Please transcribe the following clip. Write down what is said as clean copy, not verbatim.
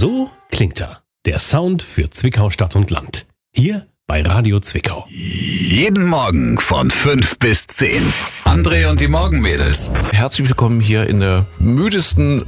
So klingt er. Der Sound für Zwickau Stadt und Land. Hier bei Radio Zwickau. Jeden Morgen von 5 bis 10. André und die Morgenmädels. Herzlich willkommen hier in der müdesten